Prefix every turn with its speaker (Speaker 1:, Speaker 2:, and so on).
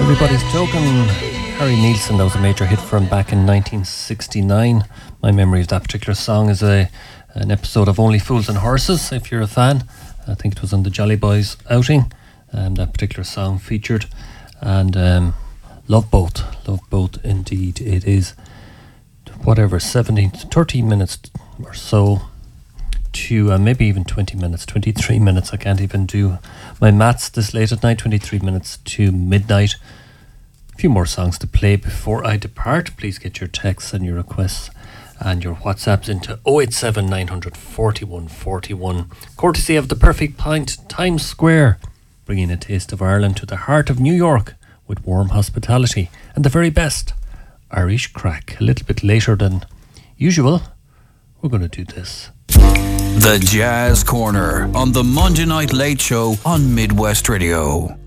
Speaker 1: Everybody's Joking. Harry Nilsson, that was a major hit from back in 1969. My memory of that particular song is an episode of Only Fools and Horses, if you're a fan. I think it was on the Jolly Boys outing, that particular song featured. And Love Boat indeed. It is, 30 minutes or so to maybe even 20 minutes, 23 minutes. I can't even do my maths this late at night. 23 minutes to midnight. A few more songs to play before I depart. Please get your texts and your requests and your WhatsApps into 087 900 41 41. Courtesy of The Perfect Pint, Times Square, bringing a taste of Ireland to the heart of New York with warm hospitality and the very best Irish crack. A little bit later than usual, we're going to do this.
Speaker 2: The Jazz Corner on the Monday Night Late Show on Midwest Radio.